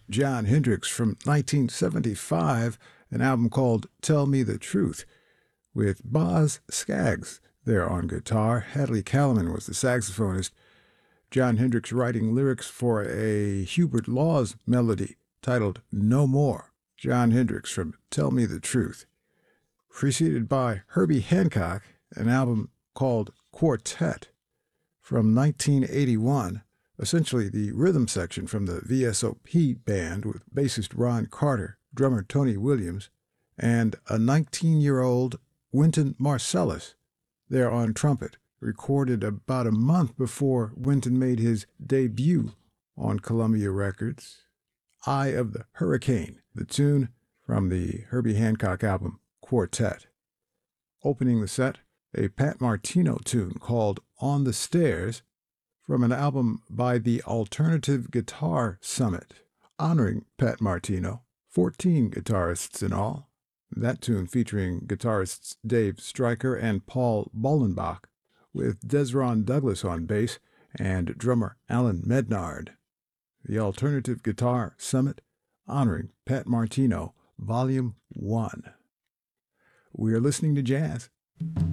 Jon Hendricks from 1975, an album called Tell Me the Truth, with Boz Scaggs there on guitar. Hadley Callman was the saxophonist. Jon Hendricks writing lyrics for a Hubert Laws melody titled No More. Jon Hendricks from Tell Me the Truth. Preceded by Herbie Hancock, an album called Quartet from 1981, essentially the rhythm section from the VSOP band with bassist Ron Carter, drummer Tony Williams, and a 19-year-old Wynton Marsalis there on trumpet, recorded about a month before Wynton made his debut on Columbia Records. Eye of the Hurricane, the tune from the Herbie Hancock album Quartet. Opening the set, a Pat Martino tune called On the Stairs from an album by the Alternative Guitar Summit, honoring Pat Martino, 14 guitarists in all. That tune featuring guitarists Dave Stryker and Paul Bollenbach, with Desron Douglas on bass and drummer Alan Mednard. The Alternative Guitar Summit, honoring Pat Martino, Volume 1. We're listening to jazz.